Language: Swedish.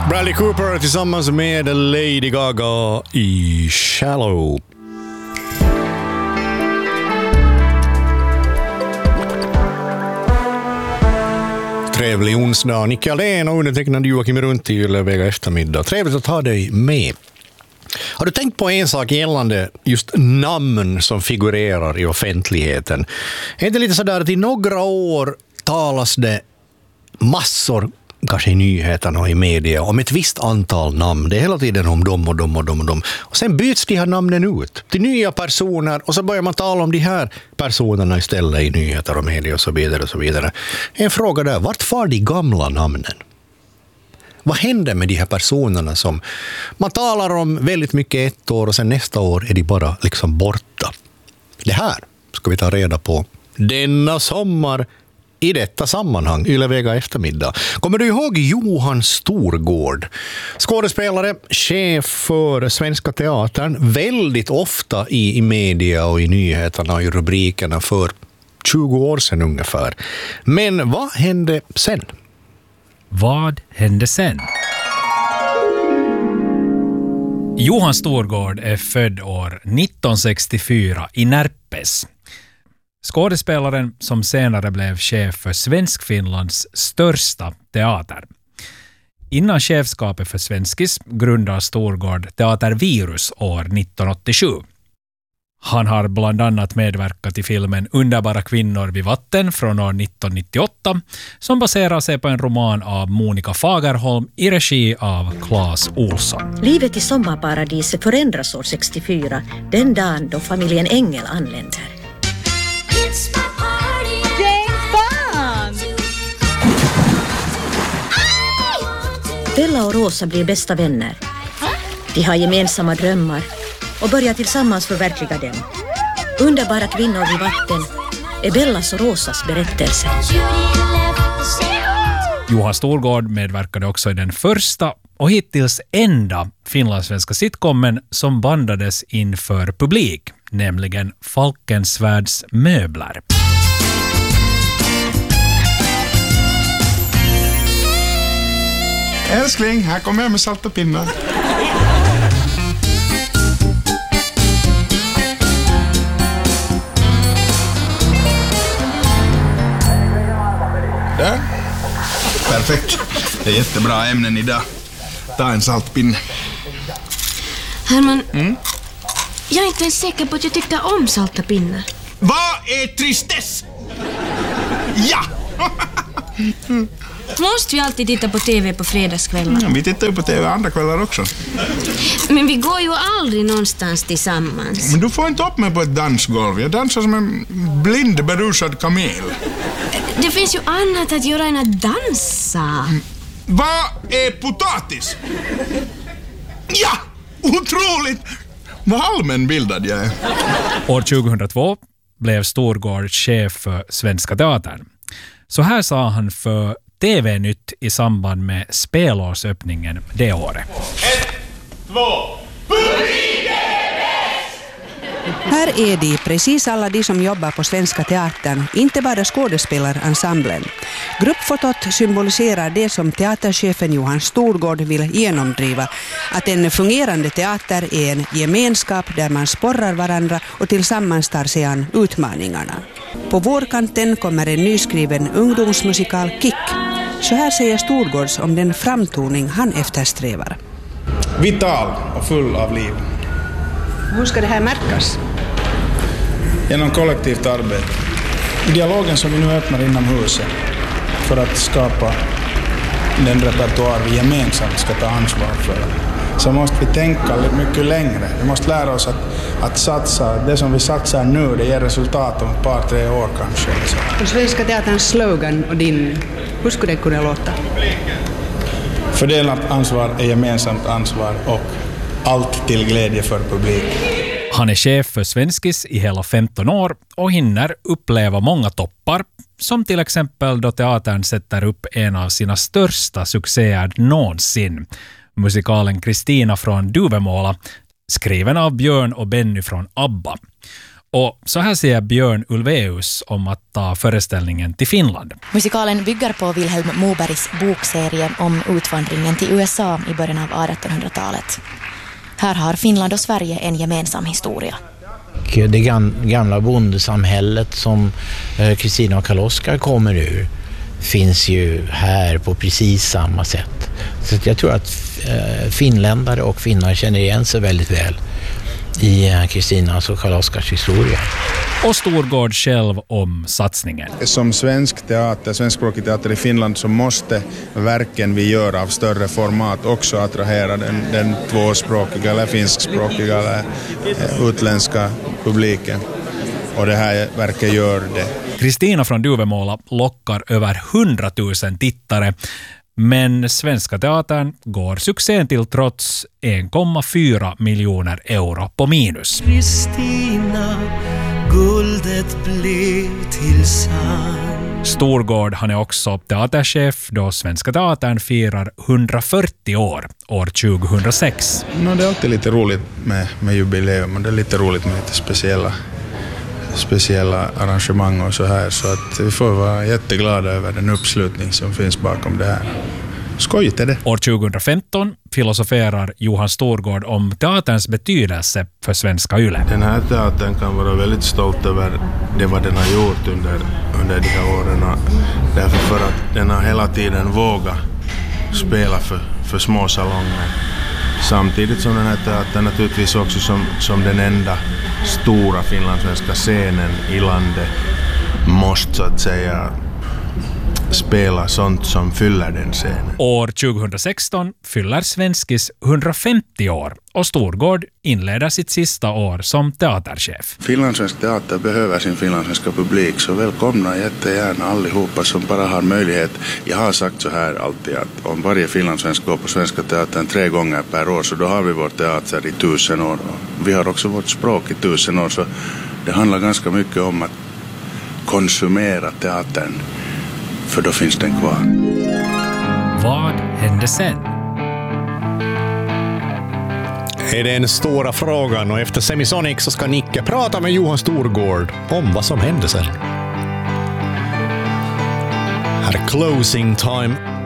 Bradley Cooper tillsammans med Lady Gaga i Shallow. Trevlig onsdag, Nicke Aldén och undertecknad Joakim Runt i Ylevega eftermiddag. Trevligt att ha dig med. Har du tänkt på en sak gällande just namn som figurerar i offentligheten? Är det lite sådär att i några år talas det massor, kanske i nyheterna och i media, om ett visst antal namn. Det är hela tiden om dem och dem och dem och dem. Och sen byts de här namnen ut till nya personer och så börjar man tala om de här personerna istället i nyheter och media och så vidare och så vidare. En fråga där, vart far de gamla namnen? Vad händer med de här personerna som man talar om väldigt mycket ett år och sen nästa år är de bara liksom borta? Det här ska vi ta reda på denna sommar i detta sammanhang, Ylevega eftermiddag. Kommer du ihåg Johan Storgård? Skådespelare, chef för Svenska Teatern, väldigt ofta i media och i nyheterna och i rubrikerna för 20 år sedan ungefär. Men vad hände sen? Vad hände sen? Johan Storgård är född år 1964 i Närpes. Skådespelaren som senare blev chef för Svenskfinlands största teater. Innan chefskapet för Svenskis grundade Storgård Teater Virus år 1987. Han har bland annat medverkat i filmen Underbara kvinnor vid vatten från år 1998 som baserar sig på en roman av Monica Fagerholm i regi av Claes Olsson. Livet i sommarparadiset förändras år 64, den dagen då familjen Engel anländer. Bella och Rosa blir bästa vänner. De har gemensamma drömmar och börjar tillsammans förverkliga dem. Underbara kvinnor vid vatten är Bellas och Rosas berättelse. Johan Storgård medverkade också i den första och hittills enda finlandssvenska sitcomen som bandades inför publik, nämligen Falkensvärds möbler. Älskling, här kommer jag med salta pinnar. Där. Perfekt. Det är jättebra ämnen idag. Ta en saltpinne. Herman, jag är inte ens säker på att jag tyckte om salta pinnar. Vad är tristess? Ja! Måste vi alltid titta på TV på fredagskvällar? Ja, vi tittar ju på TV andra kvällar också. Men vi går ju aldrig någonstans tillsammans. Men du får inte upp mig på ett dansgolv. Jag dansar som en blind berusad kamel. Det finns ju annat att göra än att dansa. Vad är potatis? Ja! Otroligt! Vad allmänbildad jag är. År 2002 blev Storgård chef för Svenska Teatern. Så här sa han för TV-nytt i samband med spelårsöppningen det året. 1, 2, Här är de, precis alla de som jobbar på Svenska Teatern, inte bara skådespelarensemblen. Gruppfotot symboliserar det som teaterchefen Johan Storgård vill genomdriva, att en fungerande teater är en gemenskap där man sporrar varandra och tillsammans tar sig an utmaningarna. På vårkanten kommer en nyskriven ungdomsmusikal Kick. Så här säger Storgårds om den framtoning han eftersträvar. Vital och full av liv. Hur ska det här märkas? Genom kollektivt arbete. I dialogen som vi nu öppnar inom huset för att skapa den repertoar vi gemensamt ska ta ansvar för, så måste vi tänka lite mycket längre. Vi måste lära oss att satsa. Det som vi satsar nu, det ger resultat om ett par, 3 år kanske. Och Svenska Teaterns slogan och din, hur skulle det kunna låta? Fördelat ansvar är gemensamt ansvar och allt till glädje för publik. Han är chef för Svenskis i hela 15 år och hinner uppleva många toppar, som till exempel då teatern sätter upp en av sina största succéer någonsin, musikalen Kristina från Duvemåla, skriven av Björn och Benny från ABBA. Och så här säger Björn Ulvaeus om att ta föreställningen till Finland. Musikalen bygger på Vilhelm Mobergs bokserie om utvandringen till USA i början av 1800-talet. Här har Finland och Sverige en gemensam historia. Det gamla bondesamhället som Kristina och Karl-Oskar kommer ur finns ju här på precis samma sätt. Så jag tror att finländare och finnar känner igen sig väldigt väl i Kristinas och Karl-Oskars historia. Och Storgård själv om satsningen. Som svenskspråkig teater i Finland så måste verken vi gör av större format också attrahera den tvåspråkiga eller finskspråkiga eller utländska publiken. Och det här verket gör det. Kristina från Duvemåla lockar över 100 000 tittare. Men Svenska teatern går succén till trots 1,4 miljoner euro på minus. Kristina, guldet blev till sand. Storgård, han är också teaterchef då Svenska teatern firar 140 år 2006. Det är alltid lite roligt med jubileum och det är lite roligt med lite speciella arrangemang och så här, så att vi får vara jätteglada över den uppslutning som finns bakom det här. Skojigt är det. År 2015 filosoferar Johan Storgård om teaterns betydelse för svenska yle. Den här teatern kan vara väldigt stolt över det vad den har gjort under de här åren. Därför för att den har hela tiden vågat spela för små salonger. Samtidigt som den här teatern naturligtvis också som den enda stora finlandssvenska scenen i landet måste så att säga spela sånt som fyller den scenen. År 2016 fyller Svenskis 150 år och Storgård inleder sitt sista år som teaterchef. Finlandssvensk teater behöver sin finlandssvenska publik, så välkomna jättegärna allihopa som bara har möjlighet. Jag har sagt så här alltid att om varje finlandssvensk går på Svenska teatern 3 gånger per år, så då har vi vår teater i 1000 år. Vi har också vårt språk i 1000 år, så det handlar ganska mycket om att konsumera teatern. För då finns den kvar. Vad hände sen? Är den stora frågan, och efter Semisonic så ska Nicke prata med Johan Storgård om vad som hände sen. Här är Closing Time